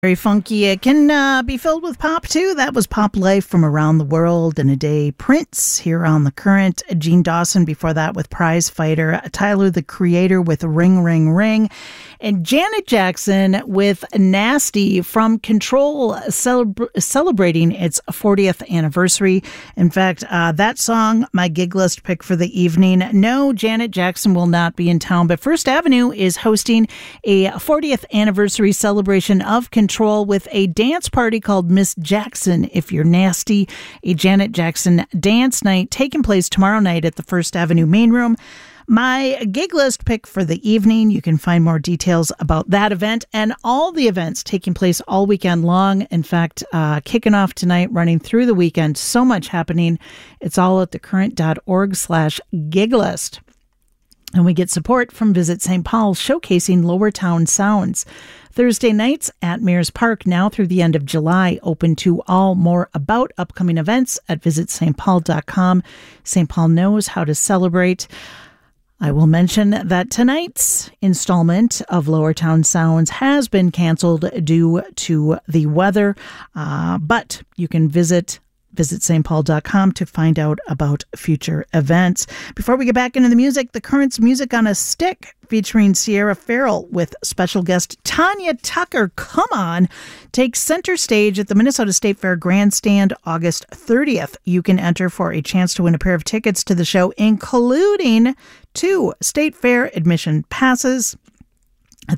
Very funky. It can be filled with pop, too. That was Pop Life from Around the World in a Day. Prince here on The Current. Gene Dawson before that with Prize Fighter. Tyler, the Creator with Ring, Ring, Ring. And Janet Jackson with Nasty from Control, celebrating its 40th anniversary. In fact, that song, my gig list pick for the evening. No, Janet Jackson will not be in town, but First Avenue is hosting a 40th anniversary celebration of Control with a dance party called Miss Jackson If You're Nasty, a Janet Jackson dance night taking place tomorrow night at the First Avenue Main Room. My gig list pick for the evening, you can find more details about that event and all the events taking place all weekend long. In fact, kicking off tonight, running through the weekend, so much happening. It's all at thecurrent.org/gig list. And we get support from Visit St. Paul, showcasing Lower Town sounds. Thursday nights at Mears Park, now through the end of July, open to all. More about upcoming events at visitstpaul.com. St. Paul knows how to celebrate. I will mention that tonight's installment of Lower Town Sounds has been canceled due to the weather, but you can visit stpaul.com to find out about future events. Before we get back into the music, The Current's Music on a Stick featuring Sierra Farrell with special guest Tanya Tucker, Come On, takes center stage at the Minnesota State Fair Grandstand August 30th. You can enter for a chance to win a pair of tickets to the show, including 2 State Fair admission passes at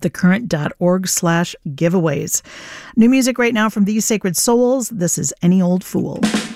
thecurrent.org/giveaways. New music right now from These Sacred Souls. This is Any Old Fool.